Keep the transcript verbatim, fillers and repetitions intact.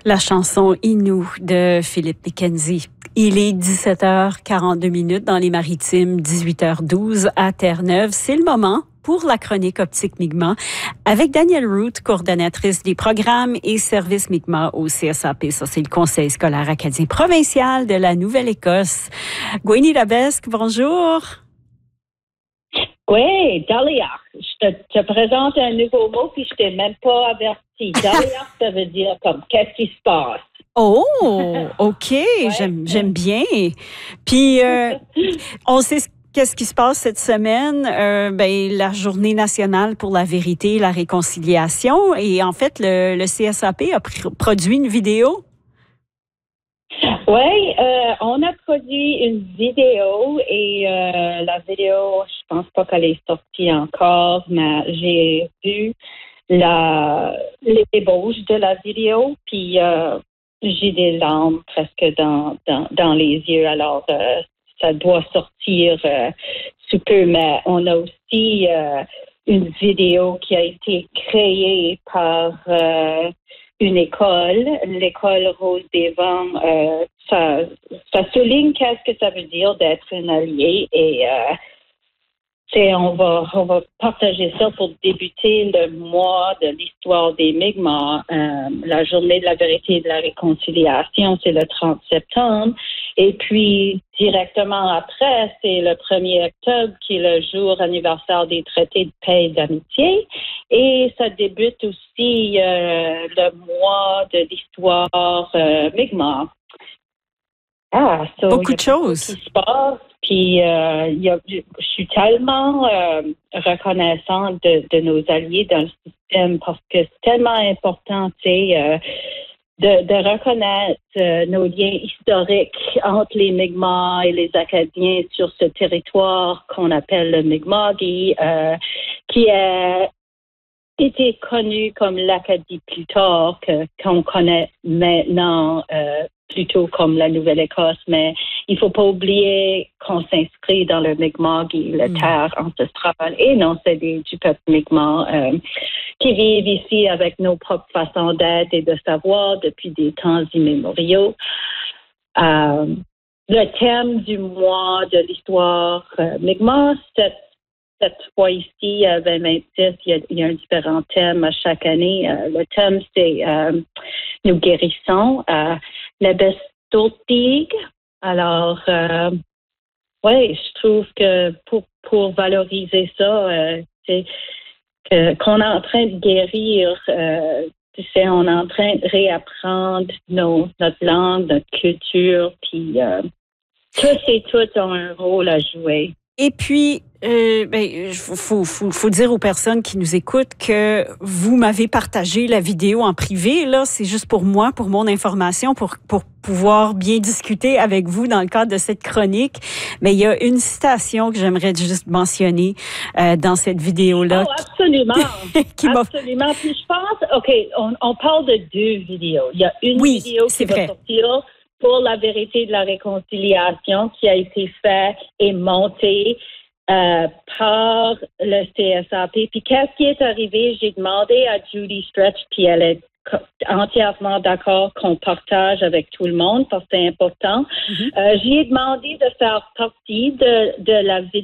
La chanson Inou de Philippe Mackenzie. Il est dix-sept heures quarante-deux minutes dans les Maritimes, dix-huit heures douze à Terre-Neuve. C'est le moment pour la chronique Optique Mi'kmaq avec Danielle Root, coordonnatrice des programmes et services Mi'kmaq au C S A P. Ça, c'est le Conseil scolaire acadien provincial de la Nouvelle-Écosse. Gwenny Labesque, bonjour. Oui, Dahlia. Je te, te présente un nouveau mot puis je t'ai même pas averti. Dahlia, ça veut dire comme qu'est-ce qui se passe. Oh, OK, ouais. j'aime, j'aime bien. Puis, euh, on sait qu'est-ce qui se passe cette semaine. Euh, ben, la Journée nationale pour la vérité et la réconciliation. Et en fait, le, le C S A P a pr- produit une vidéo. Oui, euh, on a produit une vidéo et euh, la vidéo, je pense pas qu'elle est sortie encore, mais j'ai vu la l'ébauche de la vidéo, puis euh, j'ai des larmes presque dans, dans, dans les yeux. Alors, euh, ça doit sortir euh, sous peu, mais on a aussi euh, une vidéo qui a été créée par euh, une école, l'école Rose des Vents. Euh, ça, ça souligne qu'est-ce que ça veut dire d'être un allié et euh, c'est, on va, on va partager ça pour débuter le mois de l'histoire des Mi'kmaq. Euh, la journée de la vérité et de la réconciliation, c'est le trente septembre. Et puis, directement après, c'est le premier octobre, qui est le jour anniversaire des traités de paix et d'amitié. Et ça débute aussi euh, le mois de l'histoire euh, Mi'kmaq. Ah, so, beaucoup de choses. Qui se passe. Puis, euh, y a, je suis tellement euh, reconnaissante de, de nos alliés dans le système parce que c'est tellement important, tu sais, euh, de, de reconnaître euh, nos liens historiques entre les Mi'kmaq et les Acadiens sur ce territoire qu'on appelle le Mi'kmaqi, euh, qui a été connu comme l'Acadie plus tard, que, qu'on connaît maintenant euh, plutôt comme la Nouvelle-Écosse, mais il faut pas oublier qu'on s'inscrit dans le Mi'kmaqi, la terre ancestrale, et non, c'est des, du peuple Mi'kmaq euh, qui vivent ici avec nos propres façons d'être et de savoir depuis des temps immémoriaux. Euh, le thème du mois de l'histoire euh, Mi'kmaq, c'est cette fois ici, à vingt vingt-six, il y, a, il y a un différent thème à chaque année. Euh, le thème, c'est euh, nous guérissons euh, la bestoltig. Alors, euh, oui, je trouve que pour, pour valoriser ça, euh, c'est que, qu'on est en train de guérir, euh, c'est, on est en train de réapprendre nos, notre langue, notre culture, puis euh, tous et toutes ont un rôle à jouer. Et puis, euh, ben, faut, faut, faut dire aux personnes qui nous écoutent que vous m'avez partagé la vidéo en privé. Là, c'est juste pour moi, pour mon information, pour pour pouvoir bien discuter avec vous dans le cadre de cette chronique. Mais il y a une citation que j'aimerais juste mentionner euh, dans cette vidéo-là. Oh, absolument, qui absolument. Puis je pense, ok, on, on parle de deux vidéos. Il y a une oui, vidéo qui vrai. va sortir pour la vérité de la réconciliation qui a été faite et montée euh, par le C S A P. Puis qu'est-ce qui est arrivé? J'ai demandé à Judy Stretch, puis elle est entièrement d'accord qu'on partage avec tout le monde parce que c'est important. Mm-hmm. Euh, j'y ai demandé de faire partie de, de la vidéo